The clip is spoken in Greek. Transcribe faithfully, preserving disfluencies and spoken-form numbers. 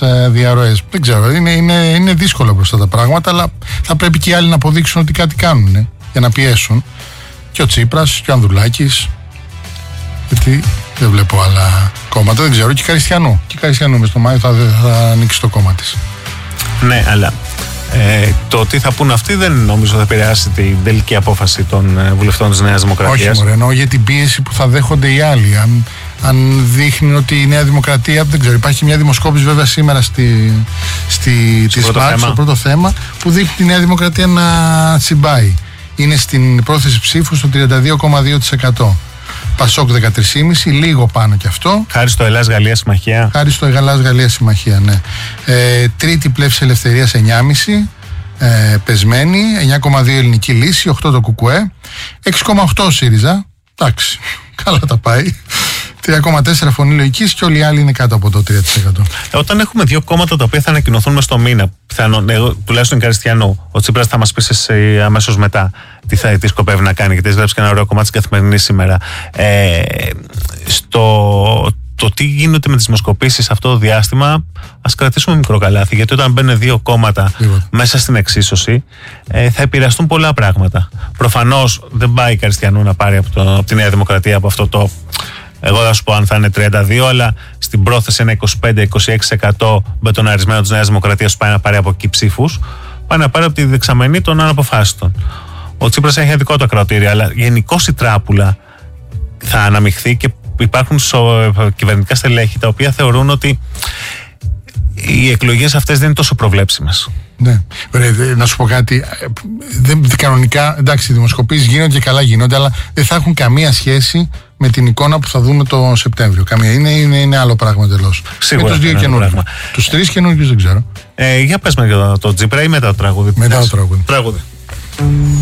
ε, διαρροές. Δεν ξέρω, είναι, είναι, είναι δύσκολο μπροστά τα πράγματα, αλλά θα πρέπει και οι άλλοι να αποδείξουν ότι κάτι κάνουν ε, για να πιέσουν. Και ο Τσίπρας και ο Ανδρουλάκης. Γιατί δεν βλέπω άλλα κόμματα, δεν ξέρω. Και η Καριστιανού. Και η Καριστιανού μες στο Μάιο θα, θα ανοίξει το κόμμα της. Ναι, αλλά ε, το τι θα πούν αυτοί δεν νομίζω θα επηρεάσει την τελική απόφαση των ε, βουλευτών της Νέας Δημοκρατίας. Όχι, μωρέ, εννοώ για την πίεση που θα δέχονται οι άλλοι. Αν, αν δείχνει ότι η Νέα Δημοκρατία, δεν ξέρω, υπάρχει μια δημοσκόπηση βέβαια σήμερα στη, στη, στο, της πρώτο ΜΑΚ, στο πρώτο θέμα, που δείχνει τη Νέα Δημοκρατία να τσιμπάει. Είναι στην πρόθεση ψήφου στο τριάντα δύο κόμμα δύο τοις εκατό. Πασόκ δεκατρία κόμμα πέντε τοις εκατό, λίγο πάνω κι αυτό. Χάρη στο Ελλάς-Γαλλία Συμμαχία. Χάρη στο Ελλάς-Γαλλία Συμμαχία, ναι. Ε, τρίτη Πλεύση Ελευθερίας εννιά κόμμα πέντε, ε, πεσμένη, εννιά κόμμα δύο Ελληνική Λύση, οκτώ το Κουκουέ, έξι κόμμα οκτώ ΣΥΡΙΖΑ. Εντάξει, καλά τα πάει. τρία κόμμα τέσσερα Φωνή Λογικής και όλοι οι άλλοι είναι κάτω από το τρία τοις εκατό. Όταν έχουμε δύο κόμματα τα οποία θα ανακοινωθούν μες στο μήνα, πιθανόν, εγώ, τουλάχιστον Καριστιανού, ο Τσίπρας θα μας πει αμέσως μετά τι, θα, τι σκοπεύει να κάνει, γιατί γράψει και ένα ωραίο κομμάτι της Καθημερινής σήμερα. Ε, στο το τι γίνεται με τις δημοσκοπήσεις αυτό το διάστημα, ας κρατήσουμε μικρό καλάθι, γιατί όταν μπαίνουν δύο κόμματα Λίγο. μέσα στην εξίσωση, ε, θα επηρεαστούν πολλά πράγματα. Προφανώς δεν πάει η Καριστιανού να πάρει από, το, από τη Νέα Δημοκρατία από αυτό το. Εγώ θα σου πω αν θα είναι τριάντα δύο, αλλά στην πρόθεση ένα είκοσι πέντε με είκοσι έξι τοις εκατό μπετοναρισμένο της Νέας Δημοκρατίας πάει να πάρει από εκεί ψήφους, πάει να πάρει από τη δεξαμενή των αναποφάσιστων. Ο Τσίπρας έχει δικό του ακροατήριο, αλλά γενικώς η τράπουλα θα αναμειχθεί και υπάρχουν κυβερνητικά στελέχη τα οποία θεωρούν ότι οι εκλογές αυτές δεν είναι τόσο προβλέψιμες. Ναι. Ρε, να σου πω κάτι. Δεν, κανονικά, εντάξει, οι δημοσκοπήσεις γίνονται και καλά γίνονται, αλλά δεν θα έχουν καμία σχέση με την εικόνα που θα δούμε το Σεπτέμβριο. Καμία. Είναι, είναι, είναι άλλο πράγμα τελώς. Σίγουρα. Με τους δύο καινούριους. Τους τρεις καινούριους δεν ξέρω. Ε, για πες με για το, το Τσίπρα ή μετά το τραγούδι. Μετά το τραγούδι. Τραγούδι.